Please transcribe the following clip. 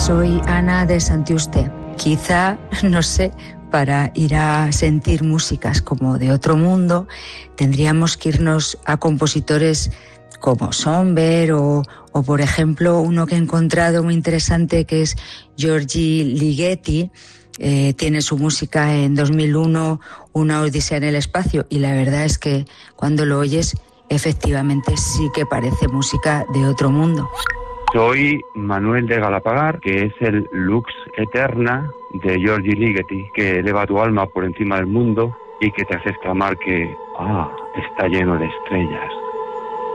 soy Ana de Santiuste. Quizá, no sé, para ir a sentir músicas como de otro mundo, tendríamos que irnos a compositores como Somber o por ejemplo, uno que he encontrado muy interesante que es Giorgi Ligeti. Tiene su música en 2001, Una odisea en el espacio, y la verdad es que cuando lo oyes, efectivamente sí que parece música de otro mundo. Soy Manuel de Galapagar, que es el Lux Eterna de Giorgi Ligeti, que eleva tu alma por encima del mundo y que te hace exclamar que está lleno de estrellas.